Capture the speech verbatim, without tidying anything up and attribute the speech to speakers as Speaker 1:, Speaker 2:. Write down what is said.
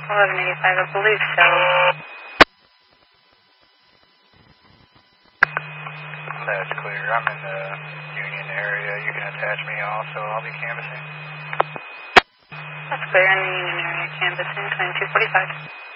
Speaker 1: eleven eighty-five, I believe so.
Speaker 2: That's clear. I'm in the Union area. You can attach me also. I'll be canvassing.
Speaker 1: That's clear in the Union area, canvassing twenty-two forty-five.